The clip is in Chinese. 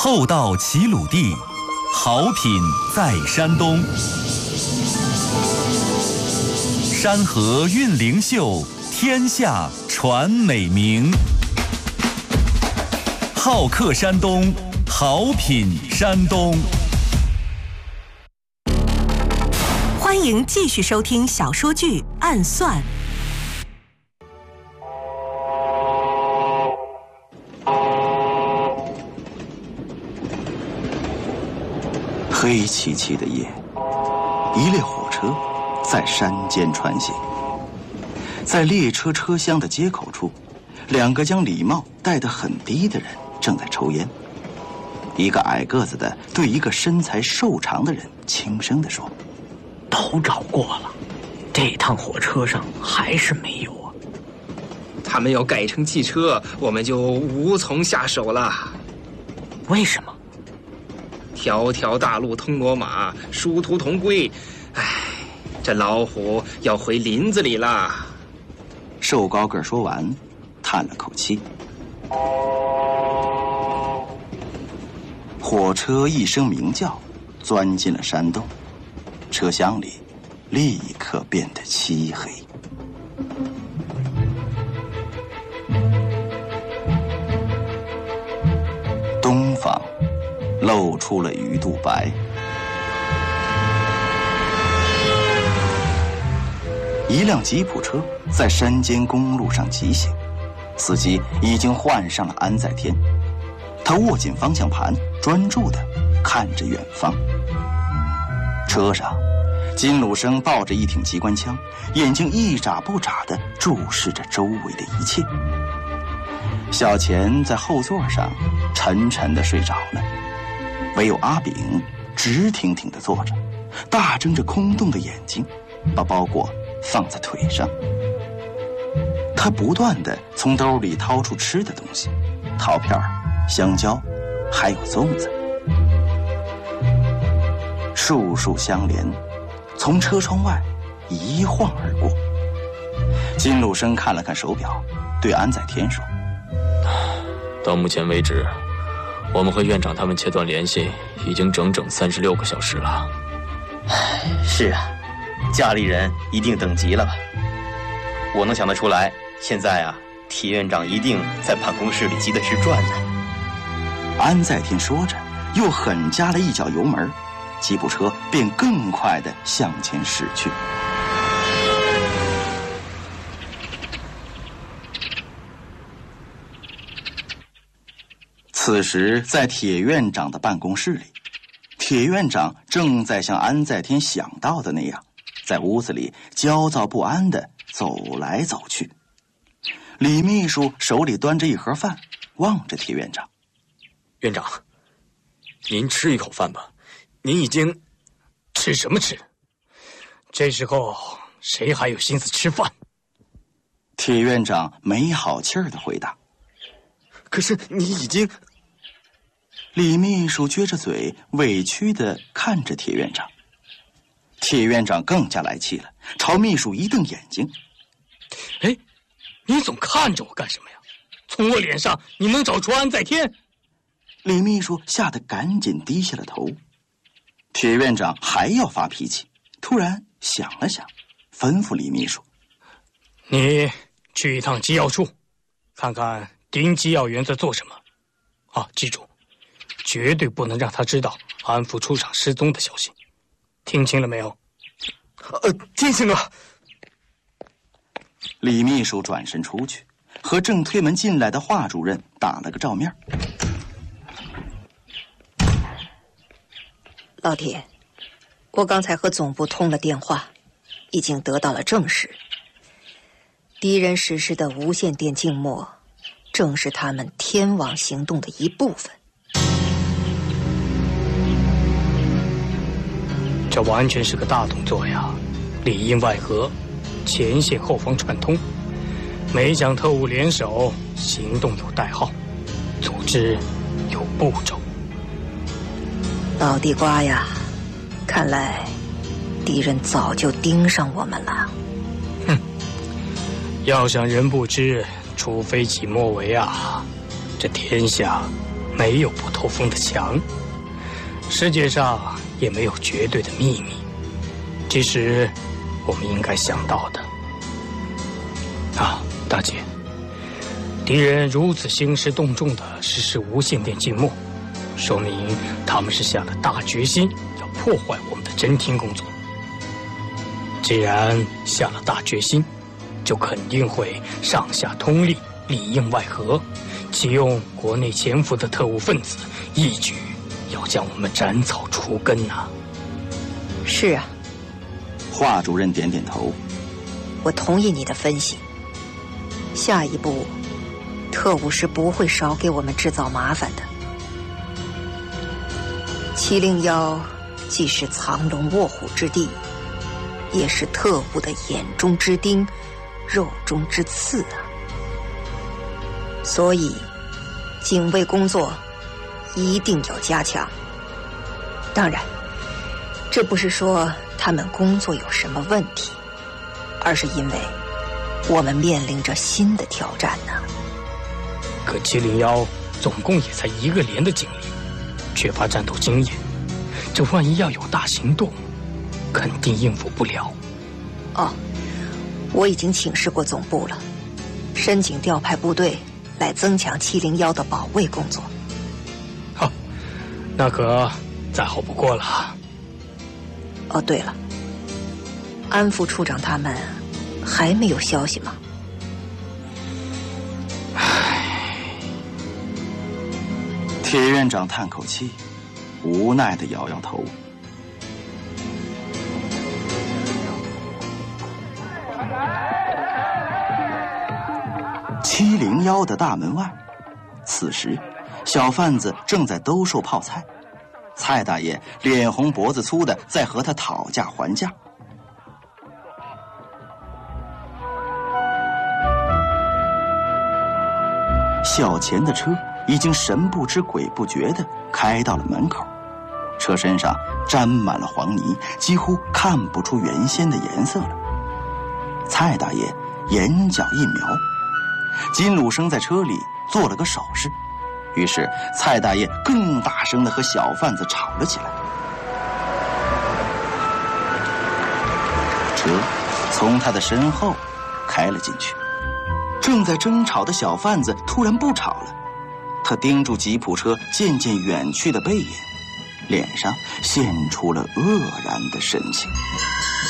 厚道齐鲁地，好品在山东。山河韵灵秀，天下传美名。好客山东，好品山东。 欢迎继续收听小说剧《暗算》。 黑漆漆的夜，一列火车在山间穿行。在列车车厢的接口处，两个将礼帽戴得很低的人正在抽烟。一个矮个子的对一个身材瘦长的人轻声地说：“ 都找过了，这趟火车上还是没有啊。 他们要改成汽车，我们就无从下手了。 为什么？ 条条大路通罗马，殊途同归。唉，这老虎要回林子里啦。” 瘦高个说完，叹了口气。火车一声鸣叫，钻进了山洞，车厢里立刻变得漆黑。东方露出了鱼肚白。一辆吉普车在山间公路上疾行，司机已经换上了安在天，他握紧方向盘，专注地看着远方。车上，金鲁生抱着一挺机关枪，眼睛一眨不眨地注视着周围的一切。小钱在后座上沉沉地睡着了，唯有阿炳直挺挺地坐着，大睁着空洞的眼睛，把包裹放在腿上。他不断地从兜里掏出吃的东西，桃片、香蕉，还有粽子。树树相连，从车窗外一晃而过。金鲁生看了看手表，对安在天说：“ 到目前为止，我们和院长他们切断联系已经整整36个小时了。” 是啊，家里人一定等急了吧？我能想得出来，现在啊，铁院长一定在办公室里急得直转呢。 安在天说着，又狠加了一脚油门，吉普车便更快地向前驶去。此时，在铁院长的办公室里，铁院长正在像安在天想到的那样，在屋子里焦躁不安地走来走去。李秘书手里端着一盒饭，望着铁院长：“ 院长，您吃一口饭吧，您已经…… 吃什么吃？这时候谁还有心思吃饭？” 铁院长没好气儿地回答：“ 可是你已经……” 李秘书撅着嘴，委屈地看着铁院长。铁院长更加来气了，朝秘书一瞪眼睛：“ 哎，你总看着我干什么呀？从我脸上你能找出安在天？” 李秘书吓得赶紧低下了头。铁院长还要发脾气，突然想了想，吩咐李秘书：“ 你去一趟机要处，看看丁机要员在做什么。啊，记住，绝对不能让他知道安福出厂失踪的消息，听清了没有？”“ 听清了。” 李秘书转身出去，和正推门进来的华主任打了个照面。 “老铁，我刚才和总部通了电话，已经得到了证实。敌人实施的无线电静默，正是他们天网行动的一部分。” 这完全是个大动作呀，里应外合，前线后方串通，美蒋特务联手，行动有代号，组织有步骤。 老地瓜呀，看来敌人早就盯上我们了。 哼，要想人不知，除非己莫为啊！这天下没有不透风的墙，世界上也没有绝对的秘密。这是我们应该想到的。啊，大姐，敌人如此兴师动众地实施无线电静默，说明他们是下了大决心要破坏我们的侦听工作。既然下了大决心，就肯定会上下通力，里应外合，启用国内潜伏的特务分子，一举要将我们斩草除根呐。 是啊， 华主任点点头， 我同意你的分析。下一步，特务是不会少给我们制造麻烦的。701既是藏龙卧虎之地，也是特务的眼中之钉，肉中之刺啊。所以，警卫工作一定要加强。当然，这不是说他们工作有什么问题，而是因为我们面临着新的挑战呢。 可701总共也才1个连的警力，缺乏战斗经验，这万一要有大行动，肯定应付不了。 哦，我已经请示过总部了，申请调派部队来增强701的保卫工作。 好，那可再好不过了。 哦，对了，安副处长他们还没有消息吗？ 铁院长叹口气，无奈地摇摇头。701的大门外，此时小贩子正在兜售泡菜，蔡大爷脸红脖子粗的在和他讨价还价。小钱的车已经神不知鬼不觉地开到了门口，车身上沾满了黄泥，几乎看不出原先的颜色了。蔡大爷眼角一瞄，金鲁生在车里做了个手势，于是蔡大爷更大声地和小贩子吵了起来。车从他的身后开了进去，正在争吵的小贩子突然不吵了，他盯住吉普车渐渐远去的背影，脸上现出了愕然的神情。